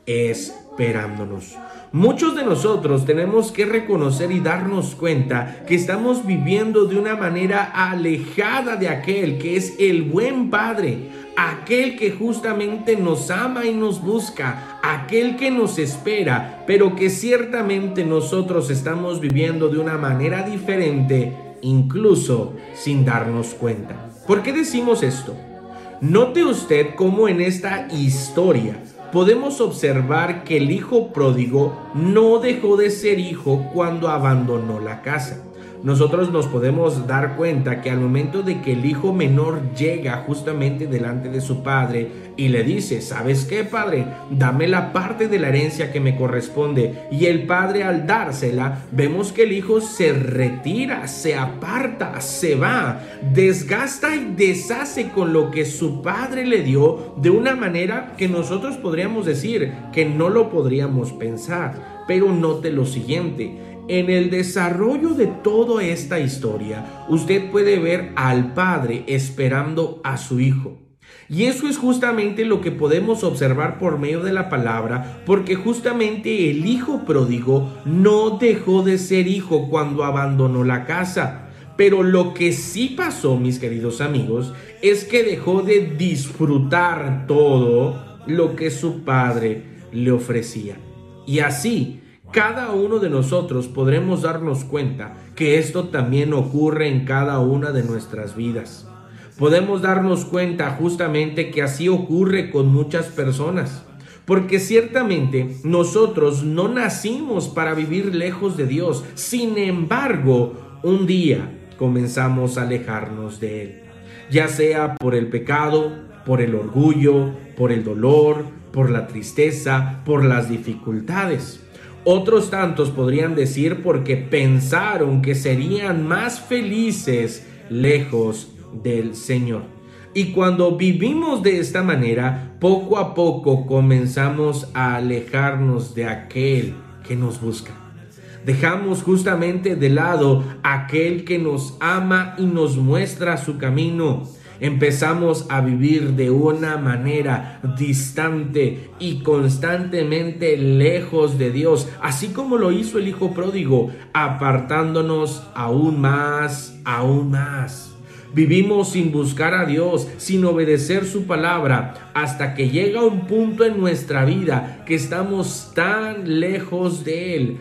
esperándonos. Muchos de nosotros tenemos que reconocer y darnos cuenta que estamos viviendo de una manera alejada de aquel que es el buen Padre, aquel que justamente nos ama y nos busca, aquel que nos espera, pero que ciertamente nosotros estamos viviendo de una manera diferente, incluso sin darnos cuenta. ¿Por qué decimos esto? Note usted cómo en esta historia podemos observar que el hijo pródigo no dejó de ser hijo cuando abandonó la casa. Nosotros nos podemos dar cuenta que al momento de que el hijo menor llega justamente delante de su padre y le dice: ¿sabes qué, padre? Dame la parte de la herencia que me corresponde. Y el padre, al dársela, vemos que el hijo se retira, se aparta, se va, desgasta y deshace con lo que su padre le dio de una manera que nosotros podríamos decir que no lo podríamos pensar. Pero note lo siguiente: en el desarrollo de toda esta historia, usted puede ver al padre esperando a su hijo. Y eso es justamente lo que podemos observar por medio de la palabra, porque justamente el hijo pródigo no dejó de ser hijo cuando abandonó la casa. Pero lo que sí pasó, mis queridos amigos, es que dejó de disfrutar todo lo que su padre le ofrecía. Y así, cada uno de nosotros podremos darnos cuenta que esto también ocurre en cada una de nuestras vidas. Podemos darnos cuenta justamente que así ocurre con muchas personas, porque ciertamente nosotros no nacimos para vivir lejos de Dios. Sin embargo, un día comenzamos a alejarnos de Él, ya sea por el pecado, por el orgullo, por el dolor, por la tristeza, por las dificultades. Otros tantos podrían decir porque pensaron que serían más felices lejos del Señor. Y cuando vivimos de esta manera, poco a poco comenzamos a alejarnos de aquel que nos busca. Dejamos justamente de lado aquel que nos ama y nos muestra su camino. Empezamos a vivir de una manera distante y constantemente lejos de Dios, así como lo hizo el hijo pródigo, apartándonos aún más, aún más. Vivimos sin buscar a Dios, sin obedecer su palabra, hasta que llega un punto en nuestra vida que estamos tan lejos de Él,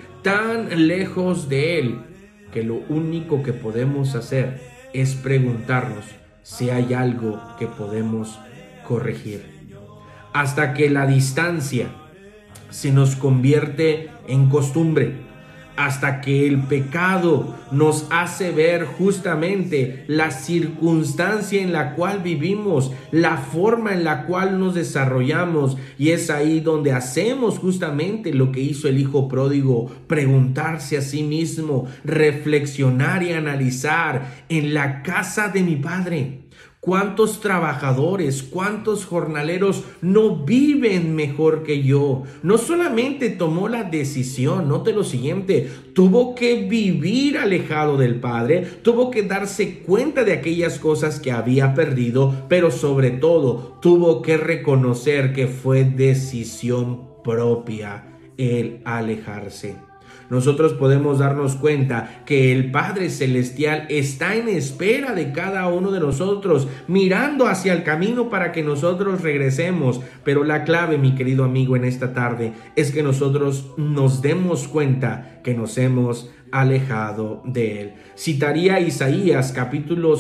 que lo único que podemos hacer es preguntarnos si hay algo que podemos corregir. Hasta que la distancia se nos convierte en costumbre, hasta que el pecado nos hace ver justamente la circunstancia en la cual vivimos, la forma en la cual nos desarrollamos, y es ahí donde hacemos justamente lo que hizo el hijo pródigo: preguntarse a sí mismo, reflexionar y analizar: en la casa de mi padre, ¿cuántos trabajadores, cuántos jornaleros no viven mejor que yo? No solamente tomó la decisión, note lo siguiente, tuvo que vivir alejado del Padre, tuvo que darse cuenta de aquellas cosas que había perdido, pero sobre todo tuvo que reconocer que fue decisión propia el alejarse. Nosotros podemos darnos cuenta que el Padre Celestial está en espera de cada uno de nosotros, mirando hacia el camino para que nosotros regresemos. Pero la clave, mi querido amigo, en esta tarde es que nosotros nos demos cuenta que nos hemos alejado de Él. Citaría Isaías capítulo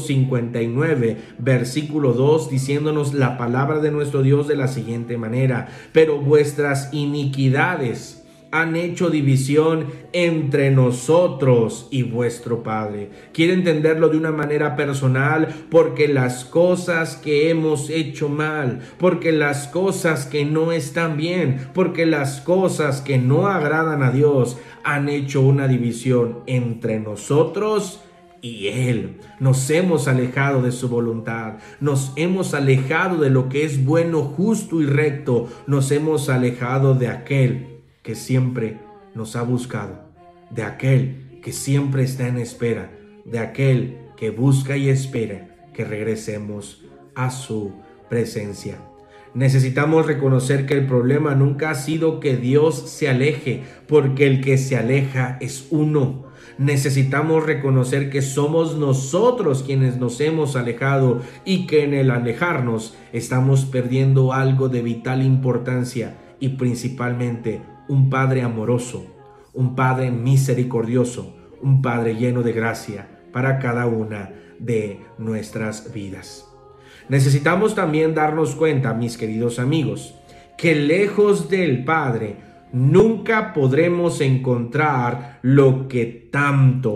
59, versículo 2, diciéndonos la palabra de nuestro Dios de la siguiente manera: pero vuestras iniquidades han hecho división entre nosotros y vuestro Padre. Quiere entenderlo de una manera personal, porque las cosas que hemos hecho mal, porque las cosas que no están bien, porque las cosas que no agradan a Dios han hecho una división entre nosotros y Él. Nos hemos alejado de su voluntad, nos hemos alejado de lo que es bueno, justo y recto, nos hemos alejado de aquel que siempre nos ha buscado, de aquel que siempre está en espera, de aquel que busca y espera que regresemos a su presencia. Necesitamos reconocer que el problema nunca ha sido que Dios se aleje, porque el que se aleja es uno. Necesitamos reconocer que somos nosotros quienes nos hemos alejado y que en el alejarnos estamos perdiendo algo de vital importancia y principalmente un Padre amoroso, un Padre misericordioso, un Padre lleno de gracia para cada una de nuestras vidas. Necesitamos también darnos cuenta, mis queridos amigos, que lejos del Padre nunca podremos encontrar lo que tanto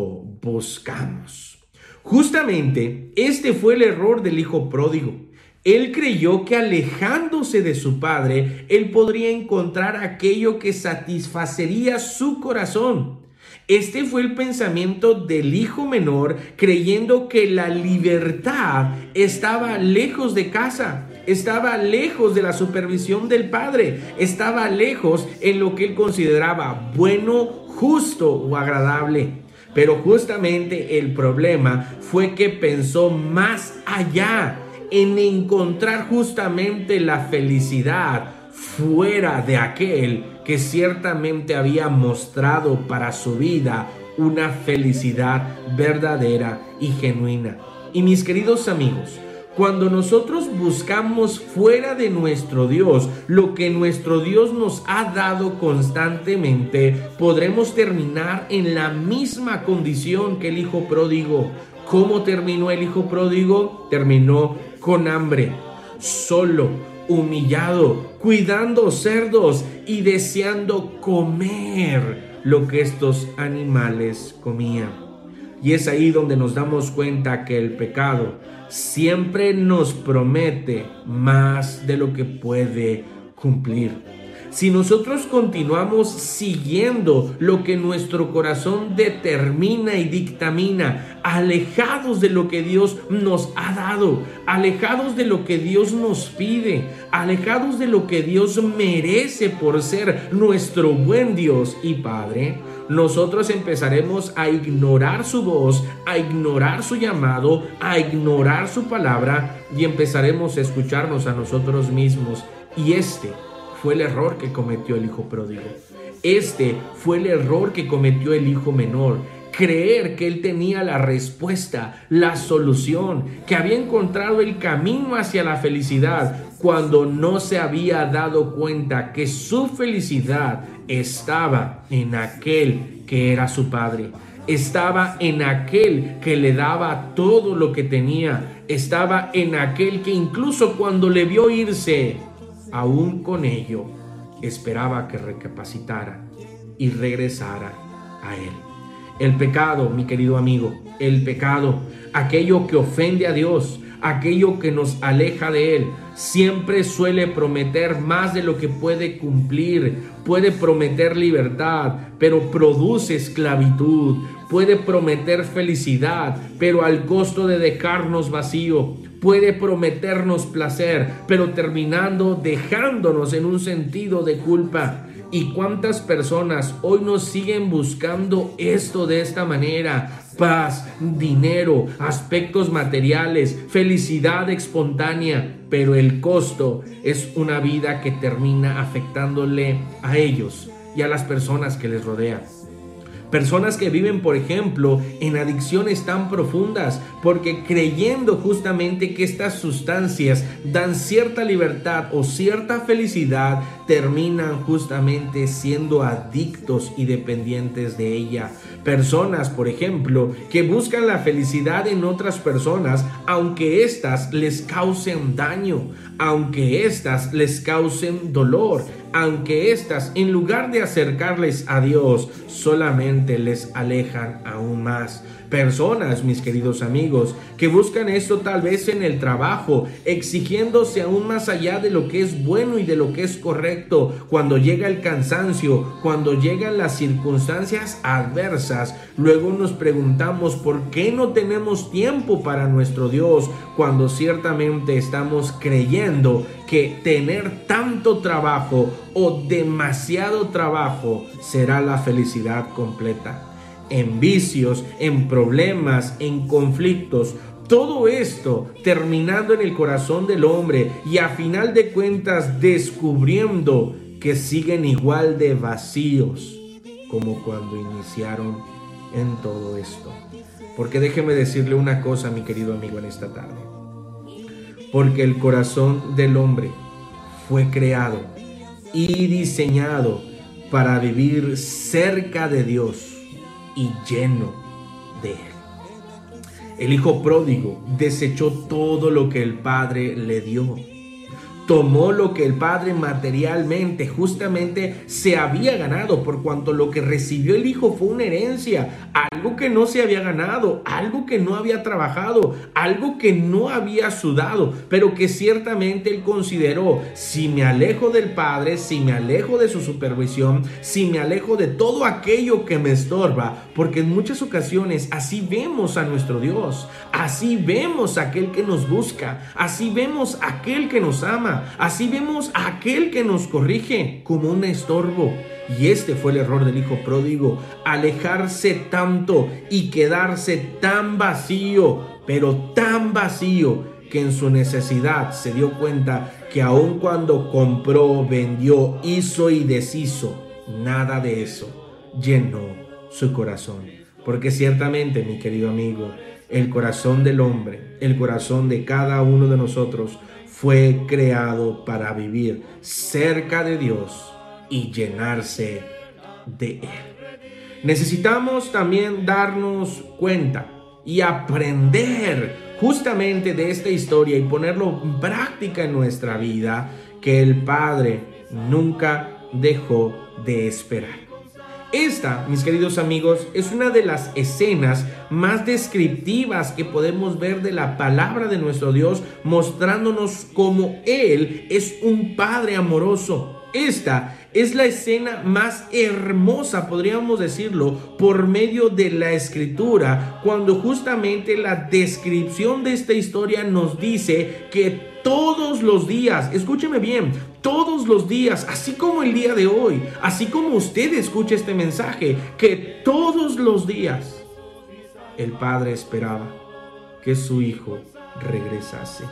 buscamos. Justamente este fue el error del hijo pródigo. Él creyó que alejándose de su padre, él podría encontrar aquello que satisfacería su corazón. Este fue el pensamiento del hijo menor, creyendo que la libertad estaba lejos de casa, estaba lejos de la supervisión del padre, estaba lejos en lo que él consideraba bueno, justo o agradable. Pero justamente el problema fue que pensó más allá, en encontrar justamente la felicidad fuera de aquel que ciertamente había mostrado para su vida una felicidad verdadera y genuina. Y mis queridos amigos, cuando nosotros buscamos fuera de nuestro Dios lo que nuestro Dios nos ha dado constantemente, podremos terminar en la misma condición que el hijo pródigo. ¿Cómo terminó el hijo pródigo? Terminó con hambre, solo, humillado, cuidando cerdos y deseando comer lo que estos animales comían. Y es ahí donde nos damos cuenta que el pecado siempre nos promete más de lo que puede cumplir. Si nosotros continuamos siguiendo lo que nuestro corazón determina y dictamina, alejados de lo que Dios nos ha dado, alejados de lo que Dios nos pide, alejados de lo que Dios merece por ser nuestro buen Dios y Padre, nosotros empezaremos a ignorar su voz, a ignorar su llamado, a ignorar su palabra y empezaremos a escucharnos a nosotros mismos. Y este fue el error que cometió el hijo pródigo. Este fue el error que cometió el hijo menor. Creer que él tenía la respuesta, la solución, que había encontrado el camino hacia la felicidad, cuando no se había dado cuenta que su felicidad estaba en aquel que era su padre. Estaba en aquel que le daba todo lo que tenía. Estaba en aquel que incluso cuando le vio irse, aún con ello, esperaba que recapacitara y regresara a él. El pecado, mi querido amigo, el pecado, aquello que ofende a Dios, aquello que nos aleja de Él, siempre suele prometer más de lo que puede cumplir. Puede prometer libertad, pero produce esclavitud. Puede prometer felicidad, pero al costo de dejarnos vacío. Puede prometernos placer, pero terminando dejándonos en un sentido de culpa. ¿Y cuántas personas hoy nos siguen buscando esto de esta manera? Paz, dinero, aspectos materiales, felicidad espontánea, pero el costo es una vida que termina afectándole a ellos y a las personas que les rodean. Personas que viven, por ejemplo, en adicciones tan profundas, porque creyendo justamente que estas sustancias dan cierta libertad o cierta felicidad, terminan justamente siendo adictos y dependientes de ella. Personas, por ejemplo, que buscan la felicidad en otras personas, aunque éstas les causen daño, aunque éstas les causen dolor, aunque éstas, en lugar de acercarles a Dios, solamente les alejan aún más. Personas, mis queridos amigos, que buscan esto tal vez en el trabajo, exigiéndose aún más allá de lo que es bueno y de lo que es correcto. Cuando llega el cansancio, cuando llegan las circunstancias adversas, luego nos preguntamos por qué no tenemos tiempo para nuestro Dios, cuando ciertamente estamos creyendo que tener tanto trabajo o demasiado trabajo será la felicidad completa. En vicios, en problemas, en conflictos, Todo esto terminando en el corazón del hombre y a final de cuentas descubriendo que siguen igual de vacíos como cuando iniciaron en todo esto. Porque déjeme decirle una cosa, mi querido amigo, en esta tarde. Porque el corazón del hombre fue creado y diseñado para vivir cerca de Dios y lleno de Él. El hijo pródigo desechó todo lo que el padre le dio. Tomó lo que el padre materialmente justamente se había ganado, por cuanto lo que recibió el hijo fue una herencia, algo que no se había ganado, algo que no había trabajado, algo que no había sudado, pero que ciertamente él consideró: si me alejo del padre, si me alejo de su supervisión, si me alejo de todo aquello que me estorba, porque en muchas ocasiones así vemos a nuestro Dios, así vemos a aquel que nos busca, así vemos a aquel que nos ama, así vemos a aquel que nos corrige como un estorbo. Y este fue el error del hijo pródigo: alejarse tanto y quedarse tan vacío, pero tan vacío, que en su necesidad se dio cuenta que aun cuando compró, vendió, hizo y deshizo, nada de eso llenó su corazón. Porque ciertamente, mi querido amigo, el corazón del hombre, el corazón de cada uno de nosotros, fue creado para vivir cerca de Dios y llenarse de Él. Necesitamos también darnos cuenta y aprender justamente de esta historia y ponerlo en práctica en nuestra vida, que el Padre nunca dejó de esperar. Esta, mis queridos amigos, es una de las escenas más descriptivas que podemos ver de la palabra de nuestro Dios, mostrándonos cómo Él es un Padre amoroso. Esta es la escena más hermosa, podríamos decirlo, por medio de la Escritura, cuando justamente la descripción de esta historia nos dice que todos los días, escúcheme bien, todos los días, así como el día de hoy, así como usted escucha este mensaje, que todos los días el Padre esperaba que su Hijo regresase.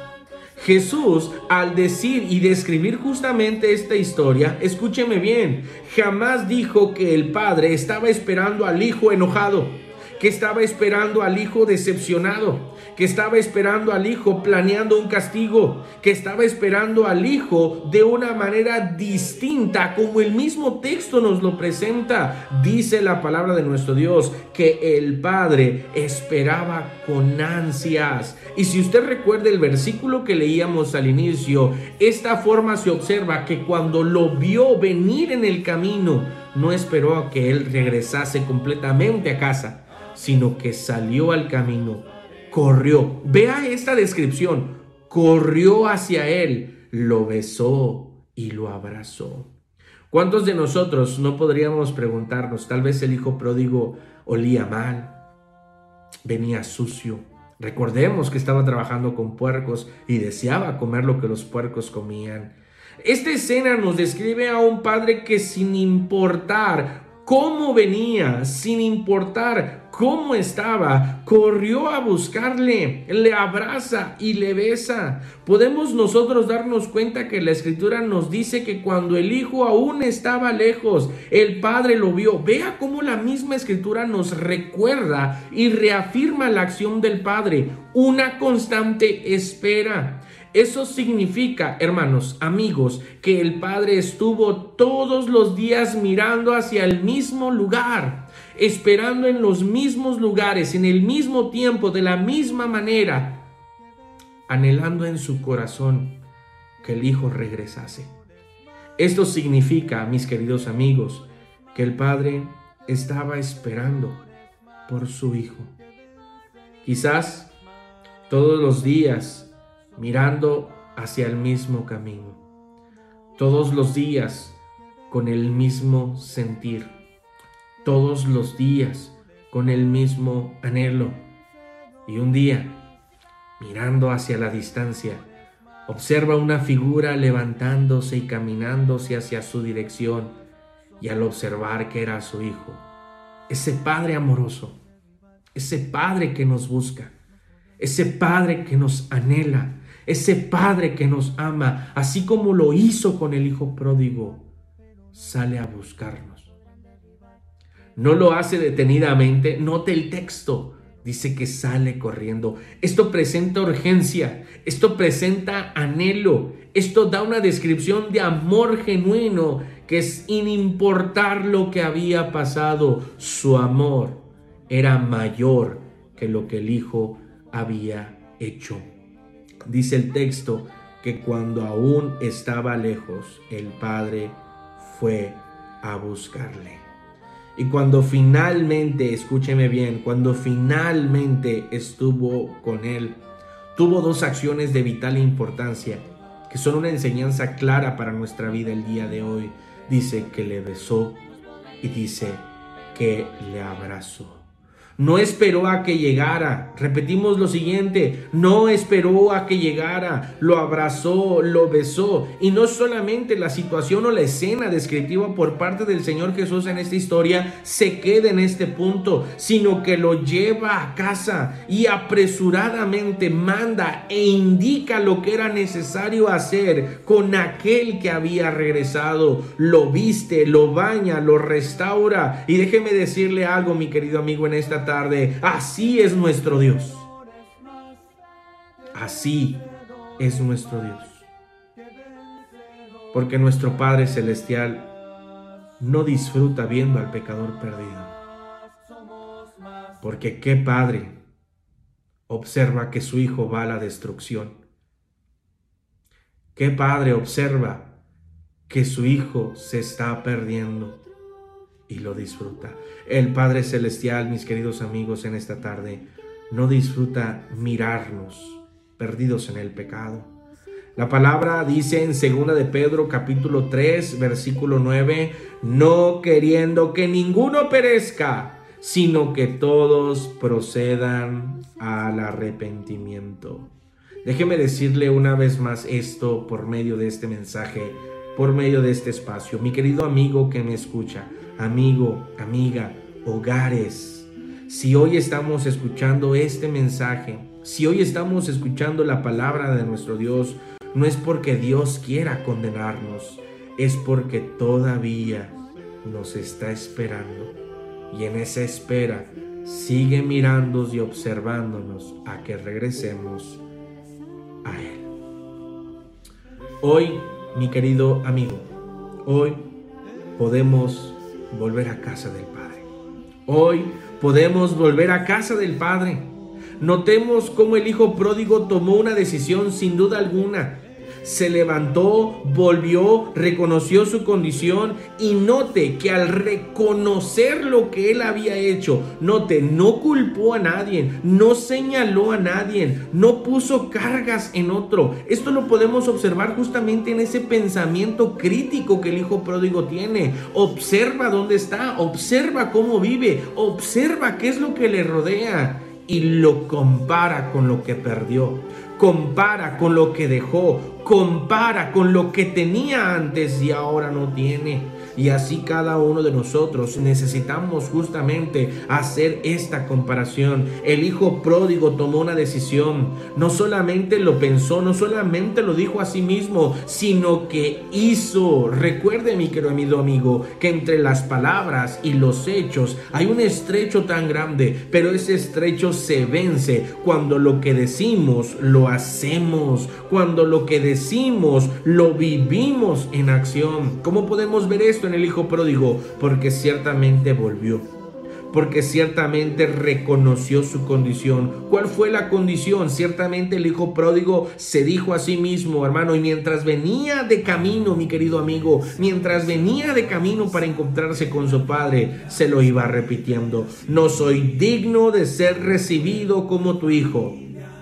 Jesús, al decir y describir justamente esta historia, escúcheme bien, jamás dijo que el Padre estaba esperando al Hijo enojado, que estaba esperando al Hijo decepcionado, que estaba esperando al Hijo planeando un castigo, que estaba esperando al Hijo de una manera distinta, como el mismo texto nos lo presenta. Dice la palabra de nuestro Dios que el Padre esperaba con ansias. Y si usted recuerda el versículo que leíamos al inicio, esta forma se observa que cuando lo vio venir en el camino, no esperó a que él regresase completamente a casa, sino que salió al camino, corrió. Vea esta descripción: corrió hacia él, lo besó y lo abrazó. ¿Cuántos de nosotros no podríamos preguntarnos, tal vez el hijo pródigo olía mal, venía sucio? Recordemos que estaba trabajando con puercos y deseaba comer lo que los puercos comían. Esta escena nos describe a un padre que, sin importar cómo venía, sin importar cómo estaba, corrió a buscarle, le abraza y le besa. Podemos nosotros darnos cuenta que la Escritura nos dice que cuando el Hijo aún estaba lejos, el Padre lo vio. Vea cómo la misma Escritura nos recuerda y reafirma la acción del Padre, una constante espera. Eso significa, hermanos, amigos, que el Padre estuvo todos los días mirando hacia el mismo lugar, esperando en los mismos lugares, en el mismo tiempo, de la misma manera, anhelando en su corazón que el Hijo regresase. Esto significa, mis queridos amigos, que el Padre estaba esperando por su Hijo. Quizás todos los días mirando hacia el mismo camino, todos los días con el mismo sentir, todos los días con el mismo anhelo. Y un día, mirando hacia la distancia, observa una figura levantándose y caminándose hacia su dirección, y al observar que era su Hijo, ese Padre amoroso, ese Padre que nos busca, ese Padre que nos anhela, ese Padre que nos ama, así como lo hizo con el Hijo pródigo, sale a buscarnos. No lo hace detenidamente, note el texto, dice que sale corriendo. Esto presenta urgencia, esto presenta anhelo, esto da una descripción de amor genuino, que es sin importar lo que había pasado, su amor era mayor que lo que el Hijo había hecho. Dice el texto que cuando aún estaba lejos, el Padre fue a buscarle. Y cuando finalmente, escúcheme bien, cuando finalmente estuvo con él, tuvo dos acciones de vital importancia que son una enseñanza clara para nuestra vida el día de hoy. Dice que le besó y dice que le abrazó. No esperó a que llegara. Repetimos lo siguiente: no esperó a que llegara, lo abrazó, lo besó. Y no solamente la situación o la escena descriptiva por parte del Señor Jesús en esta historia se queda en este punto, sino que lo lleva a casa y apresuradamente manda e indica lo que era necesario hacer con aquel que había regresado. Lo viste, lo baña, lo restaura. Y déjeme decirle algo, mi querido amigo, en esta tarde. Así es nuestro Dios. Así es nuestro Dios. Porque nuestro Padre Celestial no disfruta viendo al pecador perdido. Porque qué padre observa que su hijo va a la destrucción. Qué padre observa que su hijo se está perdiendo y lo disfruta. El Padre Celestial, mis queridos amigos, en esta tarde no disfruta mirarnos perdidos en el pecado. La palabra dice en 2 de Pedro capítulo 3 versículo 9: no queriendo que ninguno perezca, sino que todos procedan al arrepentimiento. Déjeme decirle una vez más esto por medio de este mensaje, por medio de este espacio. Mi querido amigo que me escucha, amigo, amiga, hogares, si hoy estamos escuchando este mensaje, si hoy estamos escuchando la palabra de nuestro Dios, no es porque Dios quiera condenarnos, es porque todavía nos está esperando. Y en esa espera sigue mirándonos y observándonos a que regresemos a Él. Hoy, mi querido amigo, hoy podemos volver a casa del Padre. Hoy podemos volver a casa del Padre. Notemos cómo el Hijo pródigo tomó una decisión sin duda alguna. Se levantó, volvió, reconoció su condición y note que al reconocer lo que él había hecho, note, no culpó a nadie, no señaló a nadie, no puso cargas en otro. Esto lo podemos observar justamente en ese pensamiento crítico que el Hijo pródigo tiene. Observa dónde está, observa cómo vive, observa qué es lo que le rodea y lo compara con lo que perdió. Compara con lo que dejó, compara con lo que tenía antes y ahora no tiene. Y así cada uno de nosotros necesitamos justamente hacer esta comparación. El Hijo pródigo tomó una decisión. No solamente lo pensó, no solamente lo dijo a sí mismo, sino que hizo. Recuerde, mi querido amigo, que entre las palabras y los hechos hay un estrecho tan grande, pero ese estrecho se vence cuando lo que decimos lo hacemos, cuando lo que decimos lo vivimos en acción. ¿Cómo podemos ver esto en el Hijo pródigo? Porque ciertamente volvió, porque ciertamente reconoció su condición. ¿Cuál fue la condición? Ciertamente el Hijo pródigo se dijo a sí mismo, hermano, y mientras venía de camino, mi querido amigo, mientras venía de camino para encontrarse con su Padre, se lo iba repitiendo: no soy digno de ser recibido como tu hijo.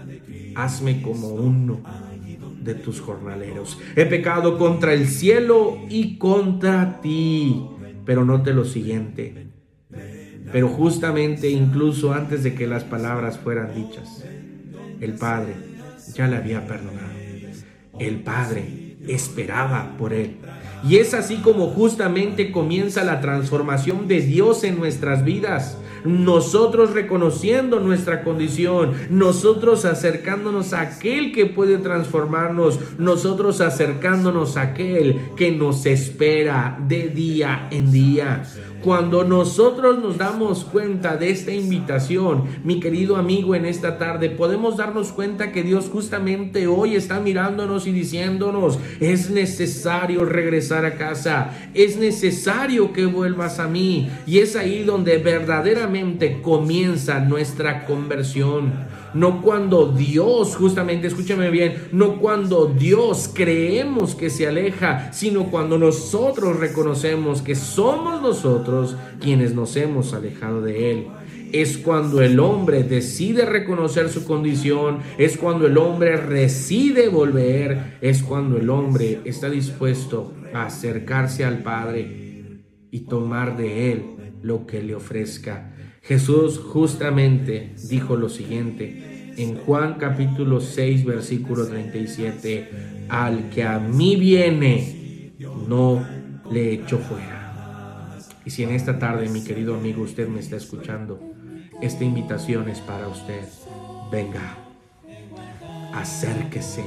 Hazme como uno de tus jornaleros. He pecado contra el cielo y contra ti. Pero note lo siguiente. Pero justamente incluso antes de que las palabras fueran dichas, el Padre ya le había perdonado. El Padre esperaba por él. Y es así como justamente comienza la transformación de Dios en nuestras vidas. Nosotros reconociendo nuestra condición, nosotros acercándonos a aquel que puede transformarnos, nosotros acercándonos a aquel que nos espera de día en día. Cuando nosotros nos damos cuenta de esta invitación, mi querido amigo, en esta tarde podemos darnos cuenta que Dios justamente hoy está mirándonos y diciéndonos: es necesario regresar a casa, es necesario que vuelvas a mí. Y es ahí donde verdaderamente comienza nuestra conversión. No cuando Dios, justamente, escúchame bien, no cuando Dios creemos que se aleja, sino cuando nosotros reconocemos que somos nosotros quienes nos hemos alejado de Él. Es cuando el hombre decide reconocer su condición, es cuando el hombre decide volver, es cuando el hombre está dispuesto a acercarse al Padre y tomar de Él lo que le ofrezca. Jesús justamente dijo lo siguiente en Juan capítulo 6 versículo 37: al que a mí viene, no le echo fuera. Y si en esta tarde, mi querido amigo, usted me está escuchando, esta invitación es para usted. Venga, acérquese,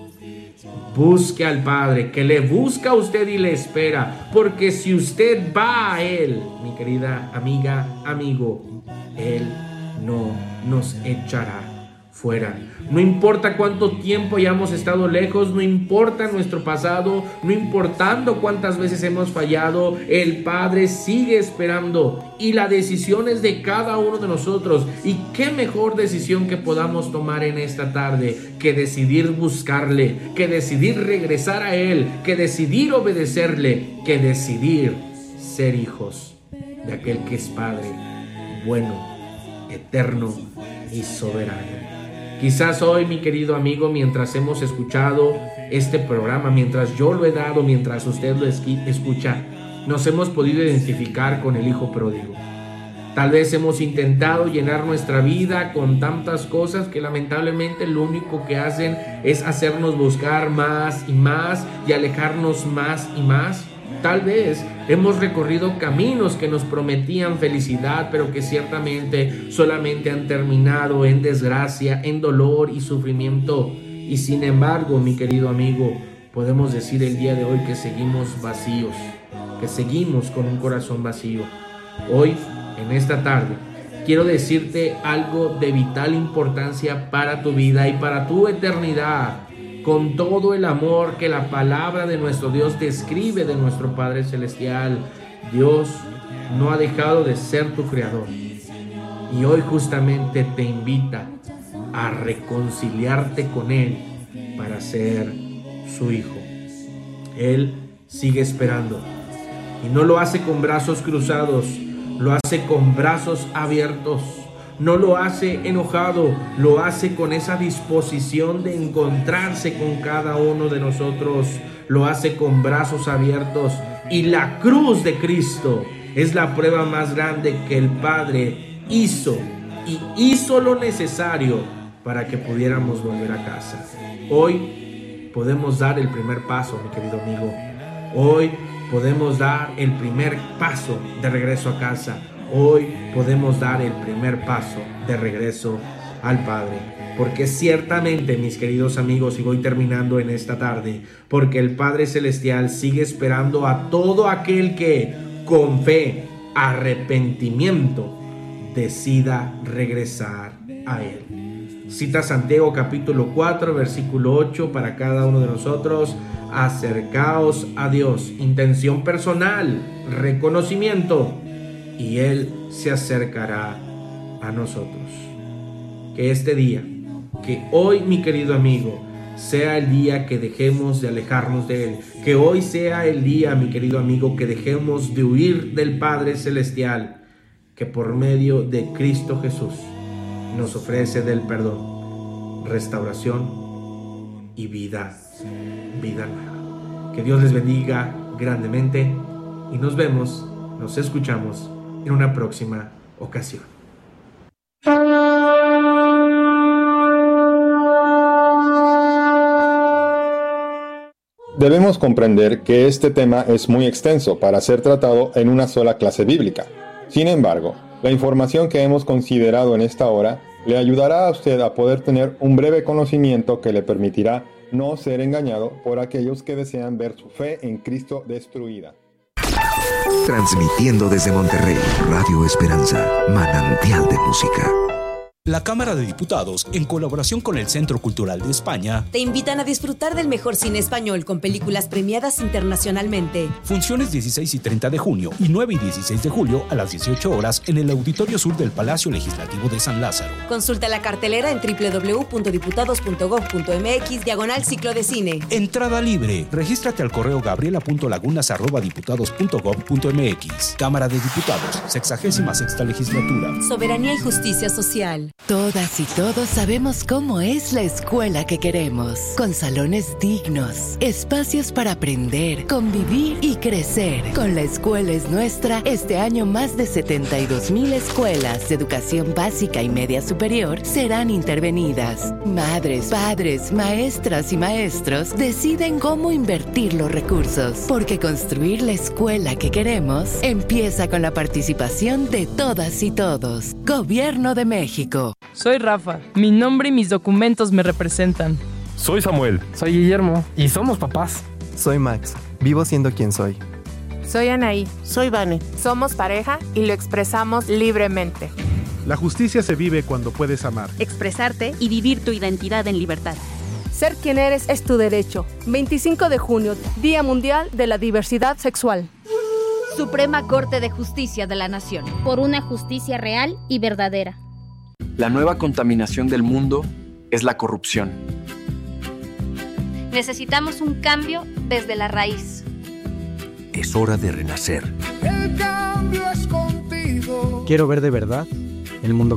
busque al Padre, que le busca a usted y le espera, porque si usted va a Él, mi querida amiga, amigo, Él no nos echará fuera. No importa cuánto tiempo hayamos estado lejos, no importa nuestro pasado, no importando cuántas veces hemos fallado, el Padre sigue esperando y la decisión es de cada uno de nosotros. Y qué mejor decisión que podamos tomar en esta tarde que decidir buscarle, que decidir regresar a Él, que decidir obedecerle, que decidir ser hijos de aquel que es Padre bueno, eterno y soberano. Quizás hoy, mi querido amigo, mientras hemos escuchado este programa, mientras yo lo he dado, mientras usted lo escucha, nos hemos podido identificar con el hijo pródigo. Tal vez hemos intentado llenar nuestra vida con tantas cosas que lamentablemente lo único que hacen es hacernos buscar más y alejarnos más y más. Tal vez hemos recorrido caminos que nos prometían felicidad, pero que ciertamente solamente han terminado en desgracia, en dolor y sufrimiento. Y sin embargo, mi querido amigo, podemos decir el día de hoy que seguimos vacíos, que seguimos con un corazón vacío. Hoy, en esta tarde, quiero decirte algo de vital importancia para tu vida y para tu eternidad. Con todo el amor que la palabra de nuestro Dios describe de nuestro Padre Celestial, Dios no ha dejado de ser tu creador. Y hoy justamente te invita a reconciliarte con Él para ser su hijo. Él sigue esperando y no lo hace con brazos cruzados, lo hace con brazos abiertos. No lo hace enojado, lo hace con esa disposición de encontrarse con cada uno de nosotros. Lo hace con brazos abiertos. Y la cruz de Cristo es la prueba más grande que el Padre hizo. Y hizo lo necesario para que pudiéramos volver a casa. Hoy podemos dar el primer paso, mi querido amigo. Hoy podemos dar el primer paso de regreso a casa. Hoy podemos dar el primer paso de regreso al Padre, porque ciertamente, mis queridos amigos, y voy terminando en esta tarde, porque el Padre Celestial sigue esperando a todo aquel que con fe, arrepentimiento, decida regresar a Él. Cita Santiago capítulo 4 versículo 8 para cada uno de nosotros: acercaos a Dios, intención personal, reconocimiento, y Él se acercará a nosotros. Que este día, que hoy, mi querido amigo, sea el día que dejemos de alejarnos de Él. Que hoy sea el día, mi querido amigo, que dejemos de huir del Padre Celestial, que por medio de Cristo Jesús nos ofrece del perdón, restauración y vida nueva. Que Dios les bendiga grandemente y nos vemos, nos escuchamos en una próxima ocasión. Debemos comprender que este tema es muy extenso para ser tratado en una sola clase bíblica. Sin embargo, la información que hemos considerado en esta hora le ayudará a usted a poder tener un breve conocimiento que le permitirá no ser engañado por aquellos que desean ver su fe en Cristo destruida. Transmitiendo desde Monterrey, Radio Esperanza, manantial de música. La Cámara de Diputados, en colaboración con el Centro Cultural de España, te invitan a disfrutar del mejor cine español con películas premiadas internacionalmente. Funciones 16 y 30 de junio y 9 y 16 de julio a las 18 horas en el Auditorio Sur del Palacio Legislativo de San Lázaro. Consulta la cartelera en www.diputados.gov.mx/ciclo de cine. Entrada libre. Regístrate al correo gabriela.lagunas@diputados.gov.mx. Cámara de Diputados, 66ª Legislatura. Soberanía y justicia social. Todas y todos sabemos cómo es la escuela que queremos, con salones dignos, espacios para aprender, convivir y crecer. Con La Escuela es Nuestra, este año más de 72,000 escuelas de educación básica y media superior serán intervenidas. Madres, padres, maestras y maestros deciden cómo invertir los recursos, porque construir la escuela que queremos empieza con la participación de todas y todos. Gobierno de México. Soy Rafa. Mi nombre y mis documentos me representan. Soy Samuel. Soy Guillermo. Y somos papás. Soy Max. Vivo siendo quien soy. Soy Anaí. Soy Vane. Somos pareja y lo expresamos libremente. La justicia se vive cuando puedes amar, expresarte y vivir tu identidad en libertad. Ser quien eres es tu derecho. 25 de junio, Día Mundial de la Diversidad Sexual. Suprema Corte de Justicia de la Nación. Por una justicia real y verdadera. La nueva contaminación del mundo es la corrupción. Necesitamos un cambio desde la raíz. Es hora de renacer. El cambio es contigo. Quiero ver de verdad el mundo